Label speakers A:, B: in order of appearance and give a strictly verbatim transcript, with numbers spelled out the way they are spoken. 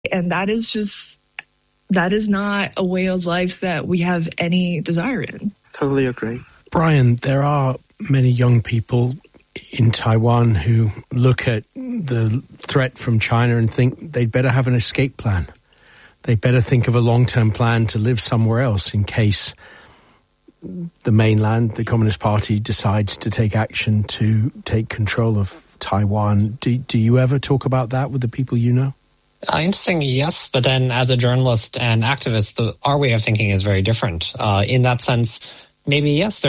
A: And that is just, that is not a way of life that we have any desire in.
B: Totally agree.
C: Brian, there are many young people in Taiwan who look at the threat from China and think they'd better have an escape plan. They'd better think of a long-term plan to live somewhere else in case the mainland, the Communist Party, decides to take action to take control of Taiwan. Do, do you ever talk about that with the people you know?
D: Uh, interesting, yes. But then as a journalist and activist, the, our way of thinking is very different. Uh, in that sense, maybe, yes, there